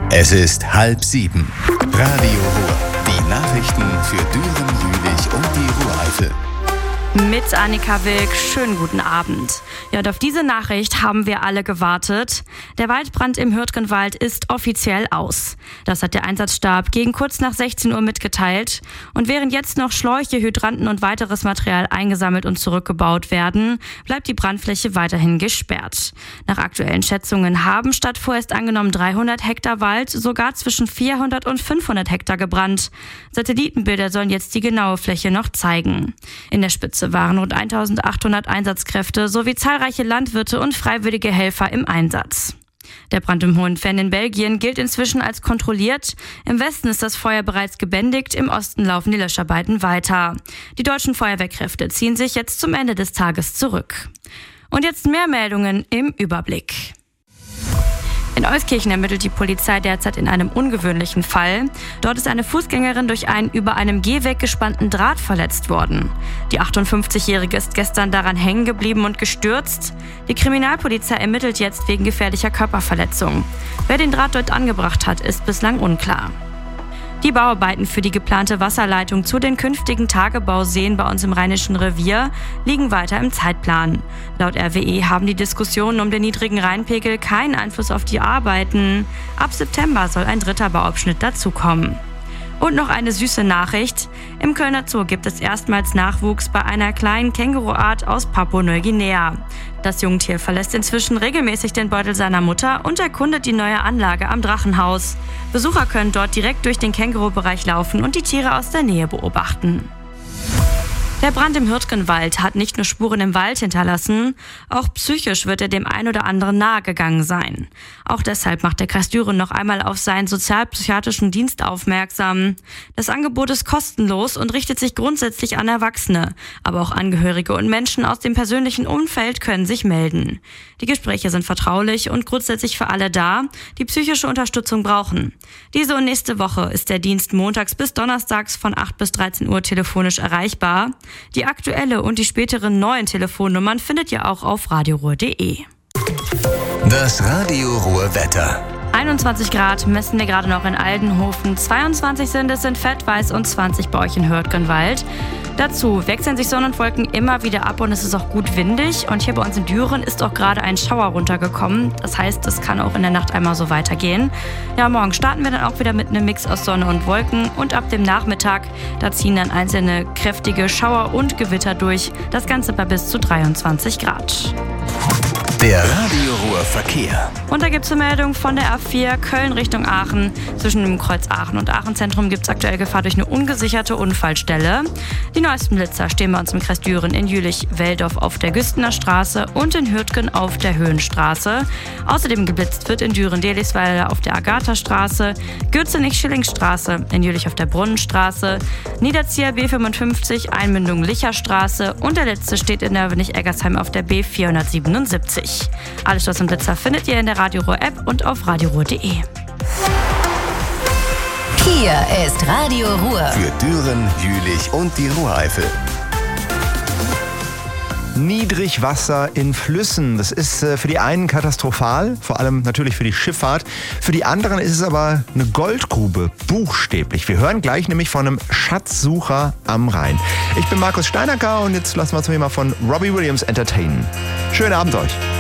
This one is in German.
Es ist 6:30. Radio Ruhr. Die Nachrichten für Düren, Jülich und die Ruhr-Eifel. Mit Annika Wilk, schönen guten Abend. Ja, und auf diese Nachricht haben wir alle gewartet. Der Waldbrand im Hürtgenwald ist offiziell aus. Das hat der Einsatzstab gegen kurz nach 16 Uhr mitgeteilt. Und während jetzt noch Schläuche, Hydranten und weiteres Material eingesammelt und zurückgebaut werden, bleibt die Brandfläche weiterhin gesperrt. Nach aktuellen Schätzungen haben statt vorerst angenommen 300 Hektar Wald sogar zwischen 400 und 500 Hektar gebrannt. Satellitenbilder sollen jetzt die genaue Fläche noch zeigen. In der Spitze waren rund 1800 Einsatzkräfte sowie zahlreiche Landwirte und freiwillige Helfer im Einsatz. Der Brand im Hohenfenn in Belgien gilt inzwischen als kontrolliert. Im Westen ist das Feuer bereits gebändigt, im Osten laufen die Löscharbeiten weiter. Die deutschen Feuerwehrkräfte ziehen sich jetzt zum Ende des Tages zurück. Und jetzt mehr Meldungen im Überblick. In Euskirchen ermittelt die Polizei derzeit in einem ungewöhnlichen Fall. Dort ist eine Fußgängerin durch einen über einem Gehweg gespannten Draht verletzt worden. Die 58-Jährige ist gestern daran hängen geblieben und gestürzt. Die Kriminalpolizei ermittelt jetzt wegen gefährlicher Körperverletzung. Wer den Draht dort angebracht hat, ist bislang unklar. Die Bauarbeiten für die geplante Wasserleitung zu den künftigen Tagebauseen bei uns im Rheinischen Revier liegen weiter im Zeitplan. Laut RWE haben die Diskussionen um den niedrigen Rheinpegel keinen Einfluss auf die Arbeiten. Ab September soll ein dritter Bauabschnitt dazukommen. Und noch eine süße Nachricht. Im Kölner Zoo gibt es erstmals Nachwuchs bei einer kleinen Känguruart aus Papua-Neuguinea. Das Jungtier verlässt inzwischen regelmäßig den Beutel seiner Mutter und erkundet die neue Anlage am Drachenhaus. Besucher können dort direkt durch den Kängurubereich laufen und die Tiere aus der Nähe beobachten. Der Brand im Hürtgenwald hat nicht nur Spuren im Wald hinterlassen, auch psychisch wird er dem ein oder anderen nahegegangen sein. Auch deshalb macht der Kreis Düren noch einmal auf seinen sozialpsychiatrischen Dienst aufmerksam. Das Angebot ist kostenlos und richtet sich grundsätzlich an Erwachsene, aber auch Angehörige und Menschen aus dem persönlichen Umfeld können sich melden. Die Gespräche sind vertraulich und grundsätzlich für alle da, die psychische Unterstützung brauchen. Diese und nächste Woche ist der Dienst montags bis donnerstags von 8 bis 13 Uhr telefonisch erreichbar. Die aktuelle und die späteren neuen Telefonnummern findet ihr auch auf radioruhr.de. Das Radio Ruhr Wetter. 21 Grad messen wir gerade noch in Aldenhofen, 22 sind es in Fettweiß und 20 bei euch in Hürtgenwald. Dazu wechseln sich Sonne und Wolken immer wieder ab und es ist auch gut windig. Und hier bei uns in Düren ist auch gerade ein Schauer runtergekommen. Das heißt, es kann auch in der Nacht einmal so weitergehen. Ja, morgen starten wir dann auch wieder mit einem Mix aus Sonne und Wolken. Und ab dem Nachmittag, da ziehen dann einzelne kräftige Schauer und Gewitter durch. Das Ganze bei bis zu 23 Grad. Der Radio Ruhr Verkehr. Und da gibt es eine Meldung von der A4 Köln Richtung Aachen. Zwischen dem Kreuz Aachen und Aachen-Zentrum gibt es aktuell Gefahr durch eine ungesicherte Unfallstelle. Die neuesten Blitzer stehen bei uns im Kreis Düren in Jülich-Welldorf auf der Güstener Straße und in Hürtgen auf der Höhenstraße. Außerdem geblitzt wird in Düren-Delisweiler auf der Agatha-Straße, Gürzenich-Schillingstraße, in Jülich auf der Brunnenstraße, Niederzieher B55, Einmündung Licherstraße und der letzte steht in Nörvenich-Eggersheim auf der B477. Alles was im Blitzer findet ihr in der Radio Ruhr App und auf radioruhr.de. Hier ist Radio Ruhr. Für Düren, Jülich und die Ruhr-Eifel. Niedrigwasser in Flüssen. Das ist für die einen katastrophal, vor allem natürlich für die Schifffahrt. Für die anderen ist es aber eine Goldgrube, buchstäblich. Wir hören gleich nämlich von einem Schatzsucher am Rhein. Ich bin Markus Steinacker und jetzt lassen wir uns mal von Robbie Williams entertainen. Schönen Abend euch.